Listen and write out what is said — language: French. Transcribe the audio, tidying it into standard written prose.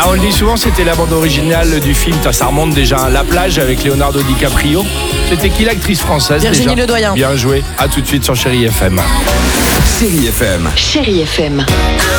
On le dit souvent, c'était la bande originale du film, ça remonte déjà à La Plage avec Leonardo DiCaprio. C'était qui l'actrice française Virginie déjà? Ledoyen. Bien joué, à tout de suite sur Chérie FM. Chérie FM. Chérie FM.